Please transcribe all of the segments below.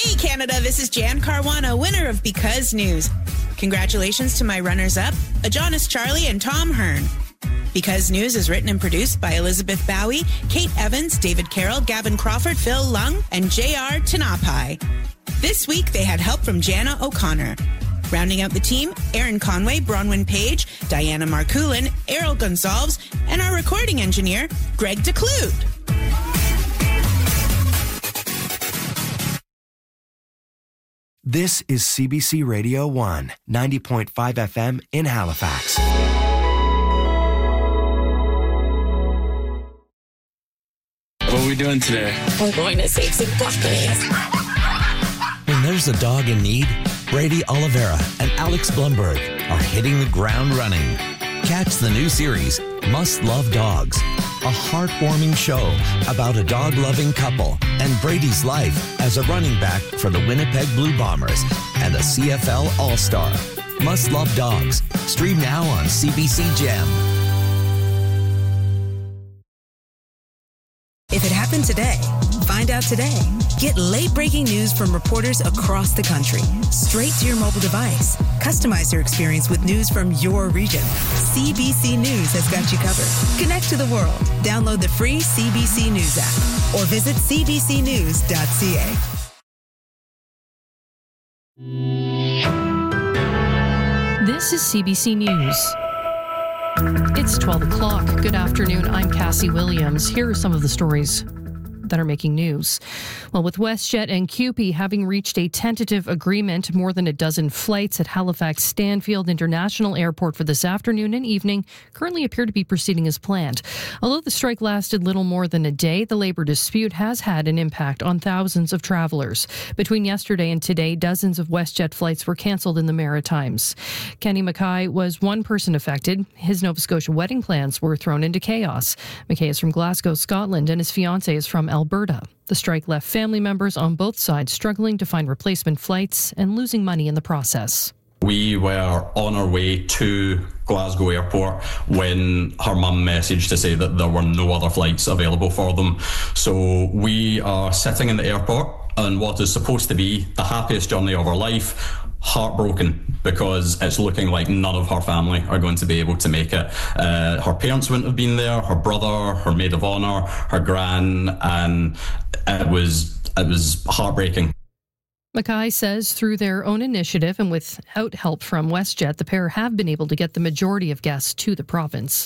Hey Canada, this is Jan Caruana, winner of Because News. Congratulations to my runners-up, Adonis Charlie and Tom Hearn. Because News is written and produced by Elizabeth Bowie, Kate Evans, David Carroll, Gavin Crawford, Phil Lung, and J.R. Tanapai. This week, they had help from Jana O'Connor. Rounding out the team, Aaron Conway, Bronwyn Page, Diana Marcoulin, Errol Gonzalez, and our recording engineer, Greg DeClude. This is CBC Radio 1, 90.5 FM in Halifax. What are we doing today? We're going to save some puppies. When there's a dog in need, Brady Oliveira and Alex Blumberg are hitting the ground running. Catch the new series, Must Love Dogs, a heartwarming show about a dog-loving couple and Brady's life as a running back for the Winnipeg Blue Bombers and a CFL All-Star. Must Love Dogs. Stream now on CBC Gem. If it happened today, find out today. Get late-breaking news from reporters across the country, straight to your mobile device. Customize your experience with news from your region. CBC News has got you covered. Connect to the world. Download the free CBC News app or visit cbcnews.ca. This is CBC News. It's 12 o'clock. Good afternoon. I'm Cassie Williams. Here are some of the stories that are making news. Well, with WestJet and CUPE having reached a tentative agreement, more than a dozen flights at Halifax Stanfield International Airport for this afternoon and evening currently appear to be proceeding as planned. Although the strike lasted little more than a day, the labor dispute has had an impact on thousands of travelers. Between yesterday and today, dozens of WestJet flights were cancelled in the Maritimes. Kenny Mackay was one person affected. His Nova Scotia wedding plans were thrown into chaos. Mackay is from Glasgow, Scotland, and his fiancée is from Alberta. The strike left family members on both sides struggling to find replacement flights and losing money in the process. We were on our way to Glasgow Airport when her mum messaged to say that there were no other flights available for them. So we are sitting in the airport on what is supposed to be the happiest journey of our life, heartbroken because it's looking like none of her family are going to be able to make it. Her parents wouldn't have been there, her brother, her maid of honour, her gran, and it was heartbreaking. Mackay says through their own initiative and without help from WestJet, the pair have been able to get the majority of guests to the province.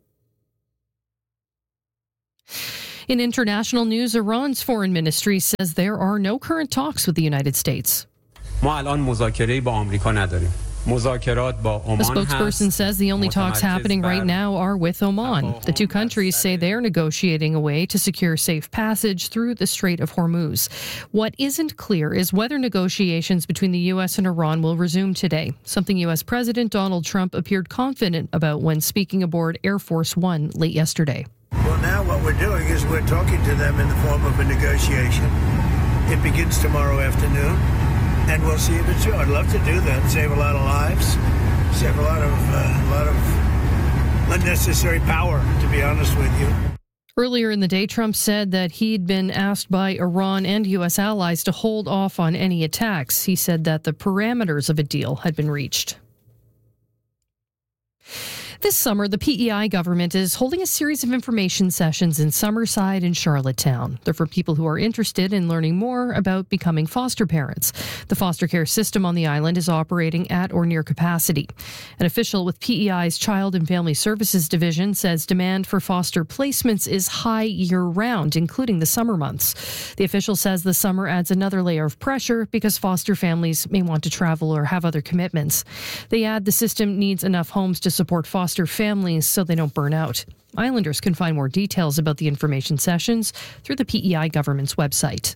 In international news, Iran's foreign ministry says there are no current talks with the United States. The spokesperson says the only talks happening right now are with Oman. The two countries say they're negotiating a way to secure safe passage through the Strait of Hormuz. What isn't clear is whether negotiations between the U.S. and Iran will resume today, something U.S. President Donald Trump appeared confident about when speaking aboard Air Force One late yesterday. Well, now what we're doing is we're talking to them in the form of a negotiation. It begins tomorrow afternoon. And we'll see if it's true. I'd love to do that. Save a lot of lives. Save a lot of unnecessary power, to be honest with you. Earlier in the day, Trump said that he'd been asked by Iran and U.S. allies to hold off on any attacks. He said that the parameters of a deal had been reached. This summer, the PEI government is holding a series of information sessions in Summerside and Charlottetown. They're for people who are interested in learning more about becoming foster parents. The foster care system on the island is operating at or near capacity. An official with PEI's Child and Family Services Division says demand for foster placements is high year-round, including the summer months. The official says the summer adds another layer of pressure because foster families may want to travel or have other commitments. They add the system needs enough homes to support foster families so they don't burn out. Islanders can find more details about the information sessions through the PEI government's website.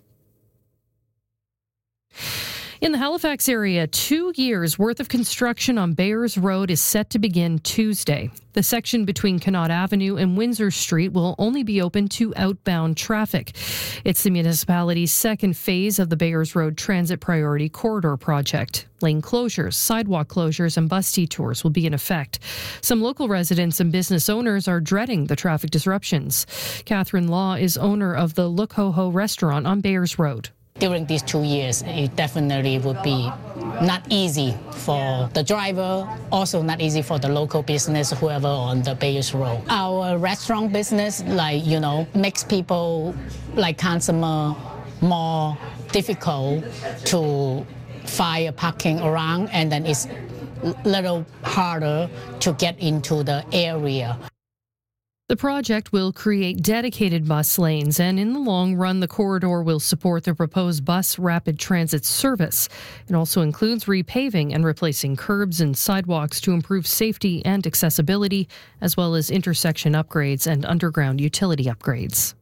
In the Halifax area, 2 years' worth of construction on Bayers Road is set to begin Tuesday. The section between Connaught Avenue and Windsor Street will only be open to outbound traffic. It's the municipality's second phase of the Bayers Road Transit Priority Corridor project. Lane closures, sidewalk closures, and bus detours will be in effect. Some local residents and business owners are dreading the traffic disruptions. Catherine Law is owner of the Look Ho Ho restaurant on Bayers Road. During these 2 years, it definitely would be not easy for the driver, also not easy for the local business, whoever on the Bayous Road. Our restaurant business, makes people, consumer, more difficult to find parking around, and then it's a little harder to get into the area. The project will create dedicated bus lanes, and in the long run, the corridor will support the proposed bus rapid transit service. It also includes repaving and replacing curbs and sidewalks to improve safety and accessibility, as well as intersection upgrades and underground utility upgrades.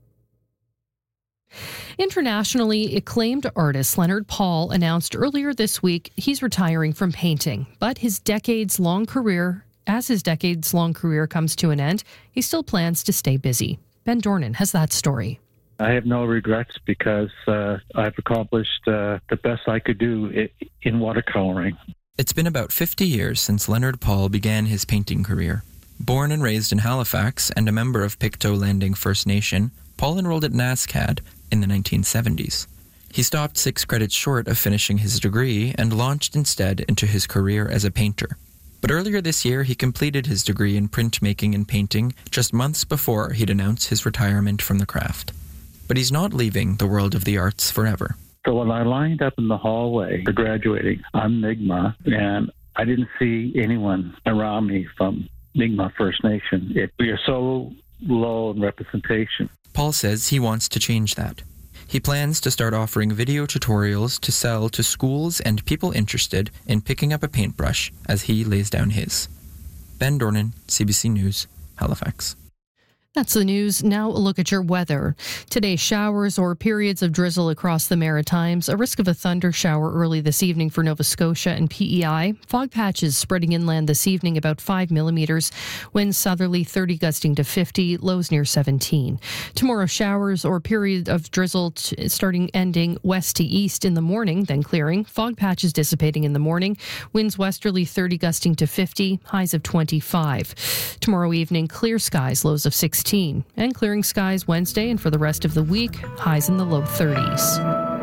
Internationally acclaimed artist Leonard Paul announced earlier this week he's retiring from painting, but his decades-long career comes to an end, he still plans to stay busy. Ben Dornan has that story. I have no regrets because I've accomplished the best I could do in watercoloring. It's been about 50 years since Leonard Paul began his painting career. Born and raised in Halifax and a member of Pictou Landing First Nation, Paul enrolled at NSCAD in the 1970s. He stopped 6 credits short of finishing his degree and launched instead into his career as a painter. But earlier this year, he completed his degree in printmaking and painting just months before he'd announce his retirement from the craft. But he's not leaving the world of the arts forever. So when I lined up in the hallway for graduating, I'm Mi'kmaq, and I didn't see anyone around me from Mi'kmaq First Nation. We are so low in representation. Paul says he wants to change that. He plans to start offering video tutorials to sell to schools and people interested in picking up a paintbrush as he lays down his. Ben Dornan, CBC News, Halifax. That's the news. Now a look at your weather. Today, showers or periods of drizzle across the Maritimes. A risk of a thunder shower early this evening for Nova Scotia and PEI. Fog patches spreading inland this evening, about 5 millimeters. Winds southerly 30 gusting to 50, lows near 17. Tomorrow, showers or period of drizzle ending west to east in the morning, then clearing. Fog patches dissipating in the morning. Winds westerly 30 gusting to 50, highs of 25. Tomorrow evening, clear skies, lows of 16. And clearing skies Wednesday and for the rest of the week, highs in the low 30s.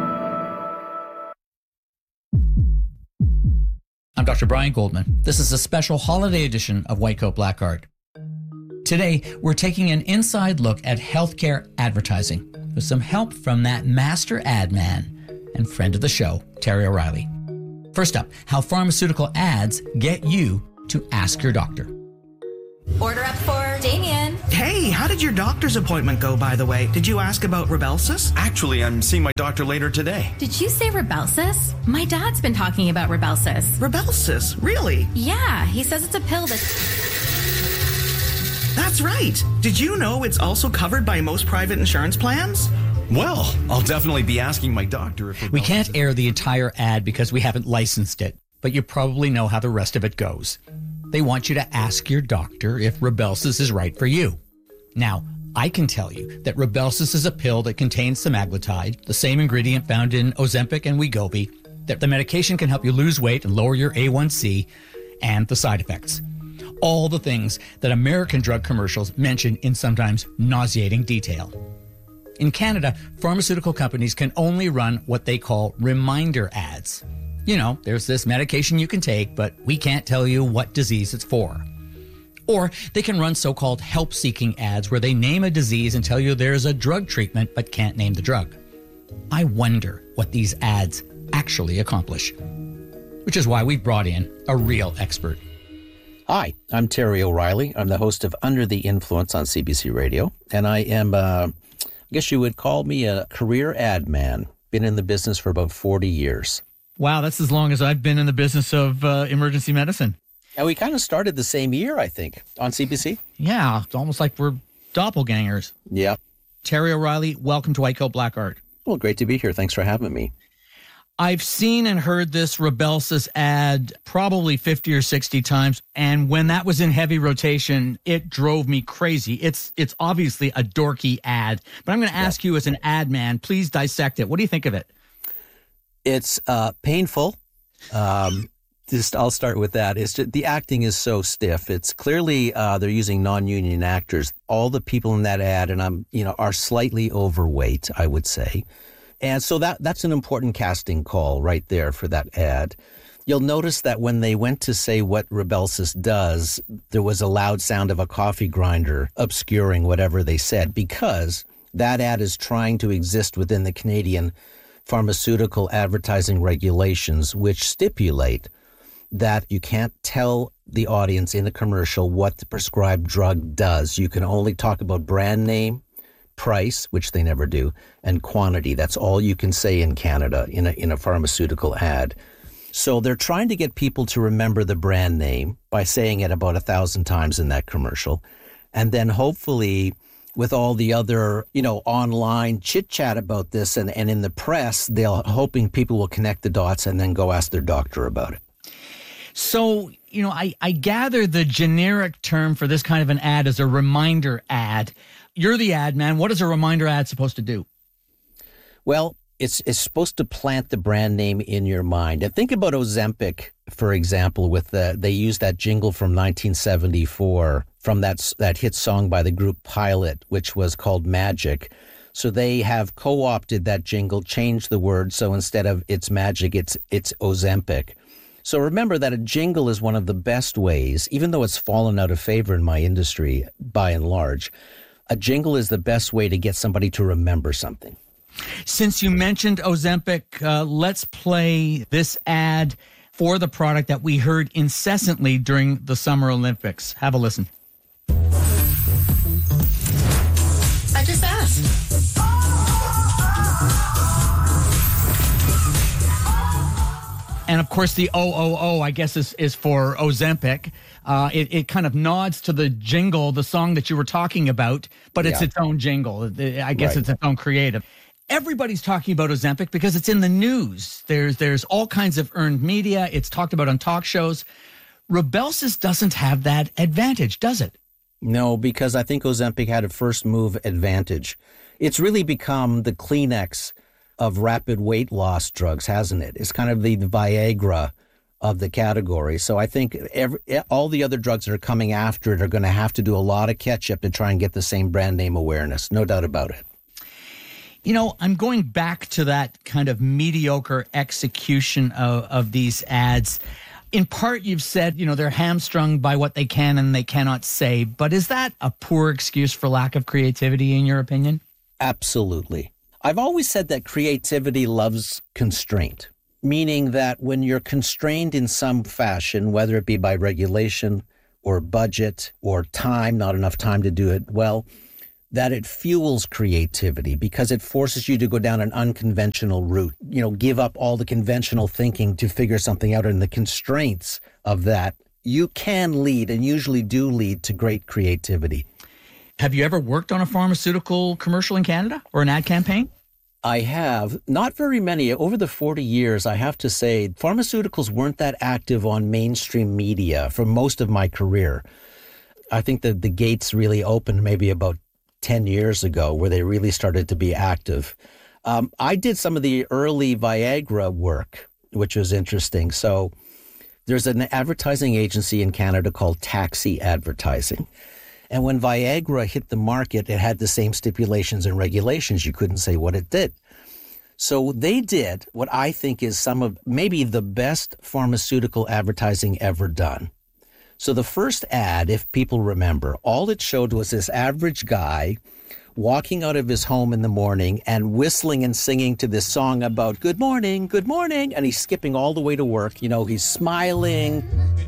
I'm Dr. Brian Goldman. This is a special holiday edition of White Coat Black Art. Today, we're taking an inside look at healthcare advertising with some help from that master ad man and friend of the show, Terry O'Reilly. First up, how pharmaceutical ads get you to ask your doctor. Order up for Damien. Hey, how did your doctor's appointment go, by the way? Did you ask about Rybelsus? Actually, I'm seeing my doctor later today. Did you say Rybelsus? My dad's been talking about Rybelsus. Rybelsus? Really? Yeah, he says it's a pill That's right. Did you know it's also covered by most private insurance plans? Well, I'll definitely be asking my doctor if we can't air the entire ad because we haven't licensed it, but you probably know how the rest of it goes. They want you to ask your doctor if Rybelsus is right for you. Now, I can tell you that Rybelsus is a pill that contains semaglutide, the same ingredient found in Ozempic and Wegovy, that the medication can help you lose weight and lower your A1C, and the side effects. All the things that American drug commercials mention in sometimes nauseating detail. In Canada, pharmaceutical companies can only run what they call reminder ads. You know, there's this medication you can take, but we can't tell you what disease it's for. Or they can run so-called help-seeking ads where they name a disease and tell you there's a drug treatment but can't name the drug. I wonder what these ads actually accomplish. Which is why we've brought in a real expert. Hi, I'm Terry O'Reilly. I'm the host of Under the Influence on CBC Radio, and I am, I guess you would call me a career ad man. Been in the business for about 40 years. Wow, that's as long as I've been in the business of emergency medicine. And we kind of started the same year, I think, on CBC. Yeah, it's almost like we're doppelgangers. Yeah. Terry O'Reilly, welcome to White Coat Black Art. Well, great to be here. Thanks for having me. I've seen and heard this Rybelsus ad probably 50 or 60 times, and when that was in heavy rotation, it drove me crazy. It's obviously a dorky ad, but I'm going to ask you as an ad man, please dissect it. What do you think of it? It's painful. I'll start with that. It's just, the acting is so stiff. It's clearly they're using non-union actors. All the people in that ad, and are slightly overweight, I would say. And so that's an important casting call right there for that ad. You'll notice that when they went to say what Rybelsus does, there was a loud sound of a coffee grinder obscuring whatever they said, because that ad is trying to exist within the Canadian pharmaceutical advertising regulations, which stipulate that you can't tell the audience in a commercial what the prescribed drug does. You can only talk about brand name, price, which they never do, and quantity. That's all you can say in Canada in a pharmaceutical ad. So they're trying to get people to remember the brand name by saying it about 1,000 times in that commercial. And then hopefully with all the other, online chit-chat about this and in the press, they're hoping people will connect the dots and then go ask their doctor about it. So, I gather the generic term for this kind of an ad is a reminder ad. You're the ad man. What is a reminder ad supposed to do? Well, it's supposed to plant the brand name in your mind. And think about Ozempic, for example, they used that jingle from 1974 from that hit song by the group Pilot, which was called Magic. So they have co-opted that jingle, changed the word. So instead of it's magic, it's Ozempic. So remember that a jingle is one of the best ways, even though it's fallen out of favor in my industry by and large, a jingle is the best way to get somebody to remember something. Since you mentioned Ozempic, let's play this ad for the product that we heard incessantly during the Summer Olympics. Have a listen. I just asked. And of course, the OOO, I guess, is for Ozempic. It kind of nods to the jingle, the song that you were talking about, but it's its own jingle. I guess It's its own creative. Everybody's talking about Ozempic because it's in the news. There's all kinds of earned media. It's talked about on talk shows. Rybelsus doesn't have that advantage, does it? No, because I think Ozempic had a first move advantage. It's really become the Kleenex of rapid weight loss drugs, hasn't it? It's kind of the Viagra of the category. So I think all the other drugs that are coming after it are going to have to do a lot of catch-up to try and get the same brand name awareness. No doubt about it. I'm going back to that kind of mediocre execution of these ads. In part, you've said, they're hamstrung by what they can and they cannot say. But is that a poor excuse for lack of creativity, in your opinion? Absolutely. I've always said that creativity loves constraint, meaning that when you're constrained in some fashion, whether it be by regulation or budget or time, not enough time to do it well, that it fuels creativity because it forces you to go down an unconventional route, give up all the conventional thinking to figure something out. And the constraints of that, you can lead and usually do lead to great creativity. Have you ever worked on a pharmaceutical commercial in Canada or an ad campaign? I have. Not very many. Over the 40 years, I have to say, pharmaceuticals weren't that active on mainstream media for most of my career. I think that the gates really opened maybe about 10 years ago where they really started to be active. I did some of the early Viagra work, which was interesting. So there's an advertising agency in Canada called Taxi Advertising. And when Viagra hit the market, it had the same stipulations and regulations. You couldn't say what it did. So they did what I think is some of maybe the best pharmaceutical advertising ever done. So the first ad, if people remember, all it showed was this average guy walking out of his home in the morning and whistling and singing to this song about good morning, and he's skipping all the way to work. He's smiling.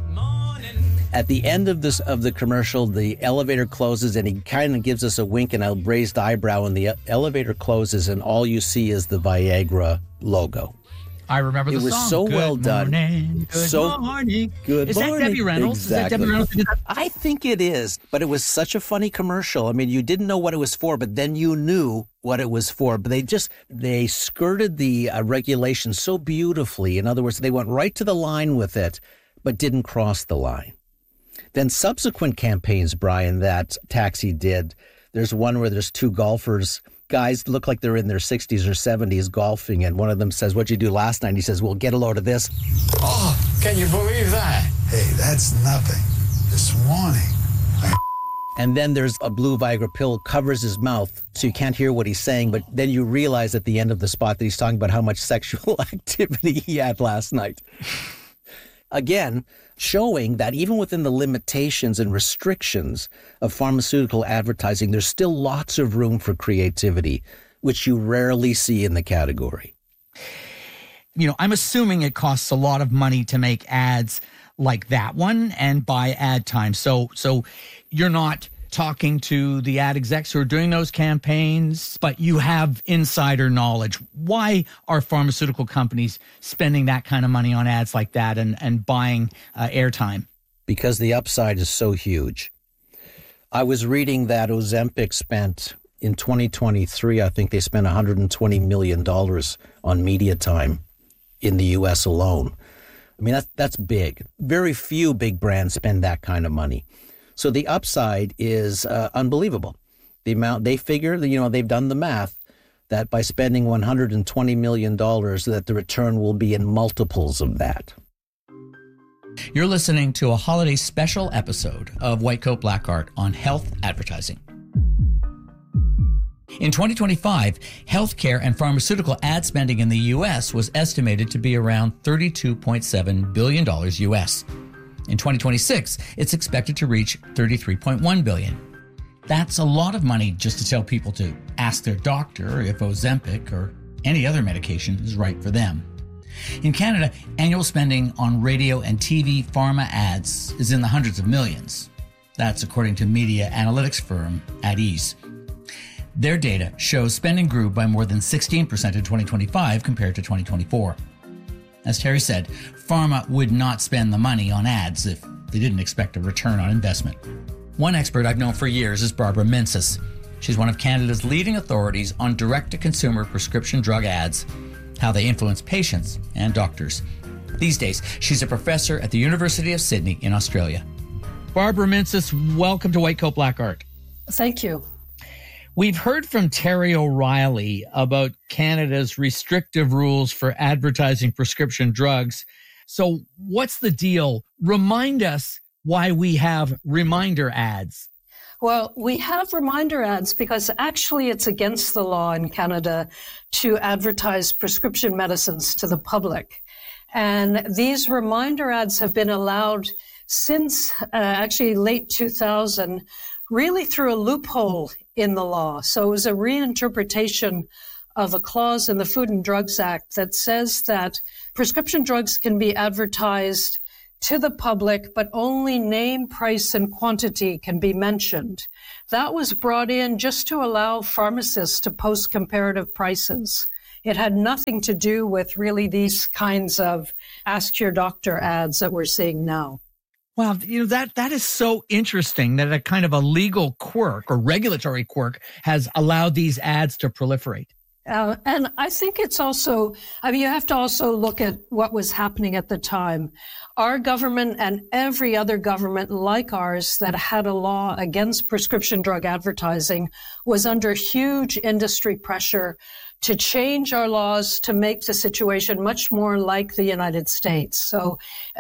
At the end of the commercial, the elevator closes and he kind of gives us a wink and a raised eyebrow, and the elevator closes and all you see is the Viagra logo. I remember the song. It was so well done. Good morning. Good Is morning. That Debbie Reynolds? Exactly. Is that Debbie Reynolds? I think it is, but it was such a funny commercial. I mean, you didn't know what it was for, but then you knew what it was for. But they skirted the regulations so beautifully. In other words, they went right to the line with it, but didn't cross the line. Then subsequent campaigns, Brian, that Taxi did, there's one where there's two golfers. Guys look like they're in their 60s or 70s golfing, and one of them says, "What'd you do last night?" And he says, "Well, get a load of this." Oh, can you believe that? Hey, that's nothing. This morning. And then there's a blue Viagra pill covers his mouth, so you can't hear what he's saying. But then you realize at the end of the spot that he's talking about how much sexual activity he had last night. Again, showing that even within the limitations and restrictions of pharmaceutical advertising, there's still lots of room for creativity, which you rarely see in the category. You know, I'm assuming it costs a lot of money to make ads like that one and buy ad time. So you're not talking to the ad execs who are doing those campaigns, but you have insider knowledge. Why are pharmaceutical companies spending that kind of money on ads like that and buying airtime? Because the upside is so huge. I was reading that Ozempic spent, in 2023, I think they spent $120 million on media time in the U.S. alone. I mean, that's big. Very few big brands spend that kind of money. So the upside is unbelievable. The amount they figure, they've done the math, that by spending $120 million, that the return will be in multiples of that. You're listening to a holiday special episode of White Coat Black Art on health advertising. In 2025, healthcare and pharmaceutical ad spending in the U.S. was estimated to be around $32.7 billion U.S. In 2026, it's expected to reach $33.1 billion. That's a lot of money just to tell people to ask their doctor if Ozempic or any other medication is right for them. In Canada, annual spending on radio and TV pharma ads is in the hundreds of millions. That's according to media analytics firm AdEase. Their data shows spending grew by more than 16% in 2025 compared to 2024. As Terry said, pharma would not spend the money on ads if they didn't expect a return on investment. One expert I've known for years is Barbara Mincis. She's one of Canada's leading authorities on direct-to-consumer prescription drug ads, how they influence patients and doctors. These days, she's a professor at the University of Sydney in Australia. Barbara Mincis, welcome to White Coat Black Art. Thank you. We've heard from Terry O'Reilly about Canada's restrictive rules for advertising prescription drugs. So what's the deal? Remind us why we have reminder ads. Well, we have reminder ads because actually it's against the law in Canada to advertise prescription medicines to the public. And these reminder ads have been allowed since actually late 2000, really through a loophole in the law. So it was a reinterpretation of a clause in the Food and Drugs Act that says that prescription drugs can be advertised to the public, but only name, price, and quantity can be mentioned. That was brought in just to allow pharmacists to post comparative prices. It had nothing to do with really these kinds of ask your doctor ads that we're seeing now. Wow, that is so interesting that a kind of a legal quirk or regulatory quirk has allowed these ads to proliferate. And I think it's also, you have to also look at what was happening at the time. Our government and every other government like ours that had a law against prescription drug advertising was under huge industry pressure to change our laws to make the situation much more like the United States. So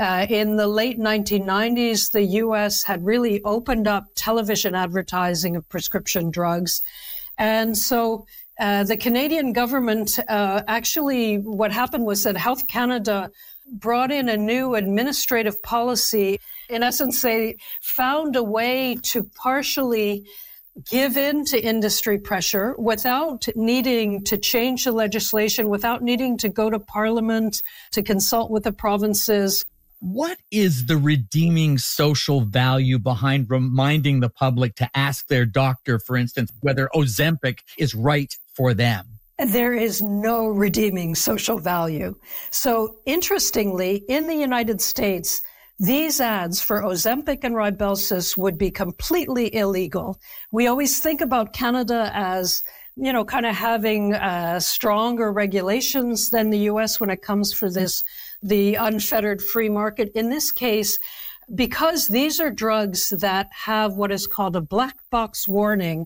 in the late 1990s, the U.S. had really opened up television advertising of prescription drugs. And so the Canadian government, actually what happened was that Health Canada brought in a new administrative policy. In essence, they found a way to partially give in to industry pressure without needing to change the legislation, without needing to go to Parliament to consult with the provinces. What is the redeeming social value behind reminding the public to ask their doctor, for instance, whether Ozempic is right for them? There is no redeeming social value. So interestingly, in the United States, these ads for Ozempic and Rybelsus would be completely illegal. We always think about Canada as, kind of having stronger regulations than the U.S. when it comes for the unfettered free market. In this case, because these are drugs that have what is called a black box warning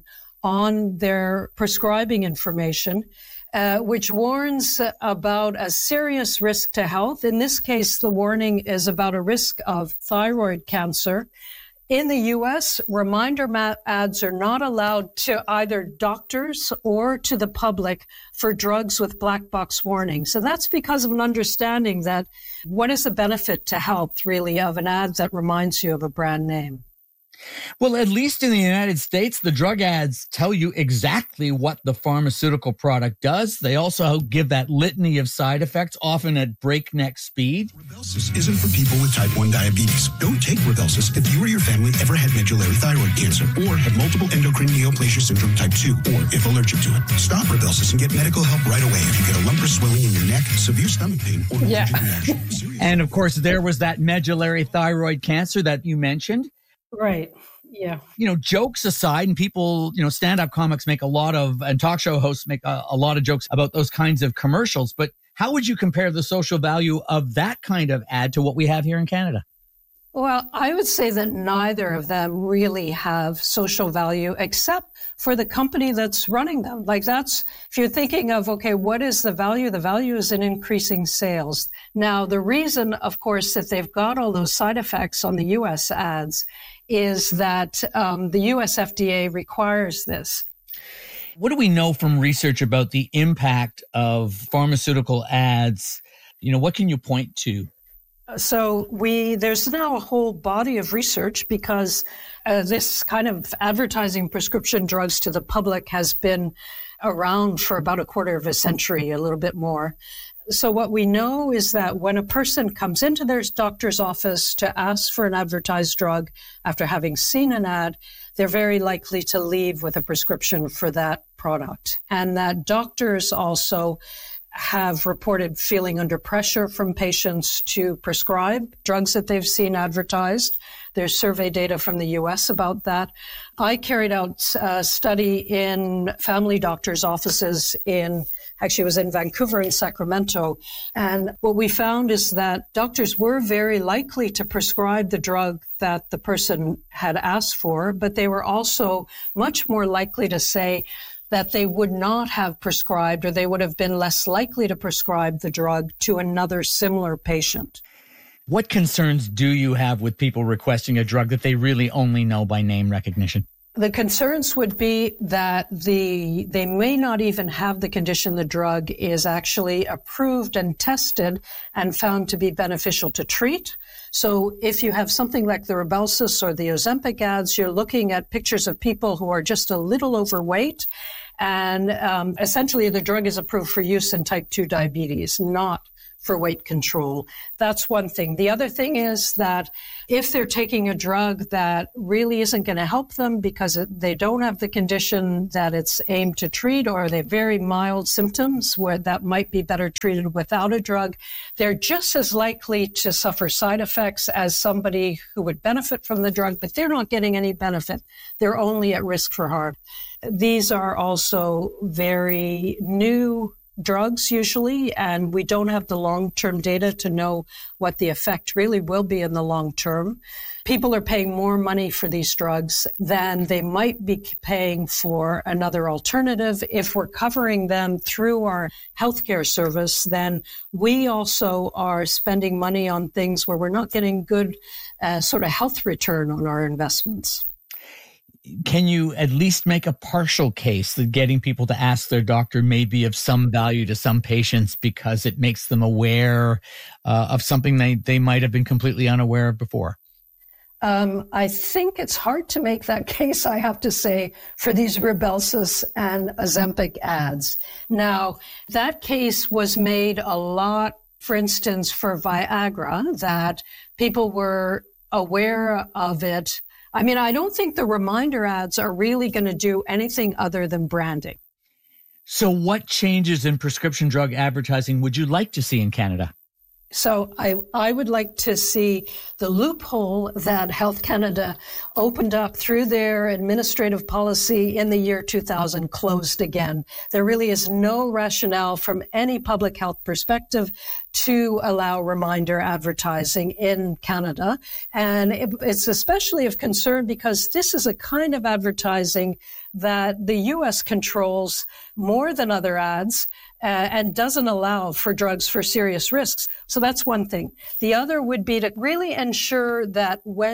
on their prescribing information, which warns about a serious risk to health. In this case, the warning is about a risk of thyroid cancer. In the U.S., reminder ads are not allowed to either doctors or to the public for drugs with black box warnings. So that's because of an understanding that what is the benefit to health, really, of an ad that reminds you of a brand name? Well, at least in the United States, the drug ads tell you exactly what the pharmaceutical product does. They also give that litany of side effects, often at breakneck speed. Rybelsus isn't for people with type 1 diabetes. Don't take Rybelsus if you or your family ever had medullary thyroid cancer or have multiple endocrine neoplasia syndrome type 2 or if allergic to it. Stop Rybelsus and get medical help right away if you get a lump or swelling in your neck, severe stomach pain, or allergic reaction. And of course, there was that medullary thyroid cancer that you mentioned. Right. Yeah. You know, jokes aside, and people, stand-up comics make a lot of, and talk show hosts make a lot of jokes about those kinds of commercials. But how would you compare the social value of that kind of ad to what we have here in Canada? Well, I would say that neither of them really have social value except for the company that's running them. Like if you're thinking of, okay, what is the value? The value is in increasing sales. Now, the reason, of course, that they've got all those side effects on the U.S. ads is that the U.S. FDA requires this. What do we know from research about the impact of pharmaceutical ads? What can you point to? So there's now a whole body of research because this kind of advertising prescription drugs to the public has been around for about a quarter of a century, a little bit more. So what we know is that when a person comes into their doctor's office to ask for an advertised drug after having seen an ad, they're very likely to leave with a prescription for that product. And that doctors also have reported feeling under pressure from patients to prescribe drugs that they've seen advertised. There's survey data from the U.S. about that. I carried out a study in family doctors' offices it was in Vancouver and Sacramento. And what we found is that doctors were very likely to prescribe the drug that the person had asked for, but they were also much more likely to say that they would not have prescribed, or they would have been less likely to prescribe the drug to another similar patient. What concerns do you have with people requesting a drug that they really only know by name recognition? The concerns would be that they may not even have the condition the drug is actually approved and tested and found to be beneficial to treat. So if you have something like the Rybelsus or the Ozempic ads, you're looking at pictures of people who are just a little overweight. And essentially, the drug is approved for use in type 2 diabetes, not for weight control. That's one thing. The other thing is that if they're taking a drug that really isn't going to help them because they don't have the condition that it's aimed to treat, or they have very mild symptoms where that might be better treated without a drug, they're just as likely to suffer side effects as somebody who would benefit from the drug, but they're not getting any benefit. They're only at risk for harm. These are also very new drugs usually, and we don't have the long-term data to know what the effect really will be in the long term. People are paying more money for these drugs than they might be paying for another alternative. If we're covering them through our healthcare service, then we also are spending money on things where we're not getting good sort of health return on our investments. Can you at least make a partial case that getting people to ask their doctor may be of some value to some patients because it makes them aware of something they might have been completely unaware of before? I think it's hard to make that case, I have to say, for these Rybelsus and Ozempic ads. Now, that case was made a lot, for instance, for Viagra, that people were aware of it. I mean, I don't think the reminder ads are really going to do anything other than branding. So what changes in prescription drug advertising would you like to see in Canada? So I would like to see the loophole that Health Canada opened up through their administrative policy in the year 2000 closed again. There really is no rationale from any public health perspective to allow reminder advertising in Canada. And it's especially of concern because this is a kind of advertising that the U.S. controls more than other ads and doesn't allow for drugs for serious risks. So that's one thing. The other would be to really ensure that when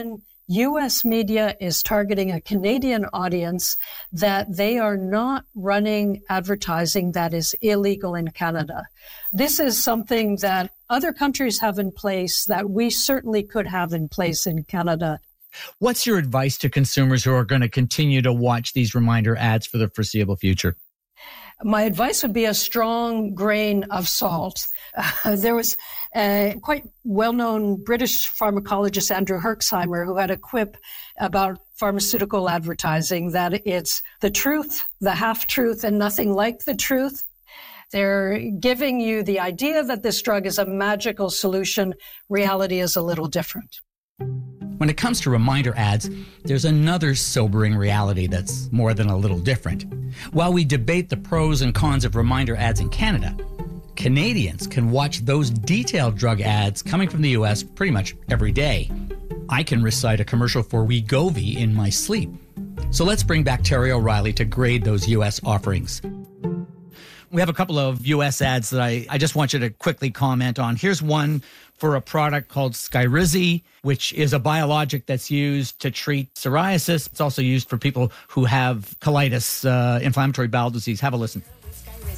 U.S. media is targeting a Canadian audience, that they are not running advertising that is illegal in Canada. This is something that other countries have in place that we certainly could have in place in Canada. What's your advice to consumers who are going to continue to watch these reminder ads for the foreseeable future? My advice would be a strong grain of salt. There was a quite well-known British pharmacologist, Andrew Herxheimer, who had a quip about pharmaceutical advertising, that it's the truth, the half-truth, and nothing like the truth. They're giving you the idea that this drug is a magical solution. Reality is a little different. When it comes to reminder ads, there's another sobering reality that's more than a little different. While we debate the pros and cons of reminder ads in Canada, Canadians can watch those detailed drug ads coming from the U.S. pretty much every day. I can recite a commercial for Wegovy in my sleep. So let's bring back Terry O'Reilly to grade those U.S. offerings. We have a couple of U.S. ads that I just want you to quickly comment on. Here's one for a product called Skyrizi, which is a biologic that's used to treat psoriasis. It's also used for people who have colitis, inflammatory bowel disease. Have a listen.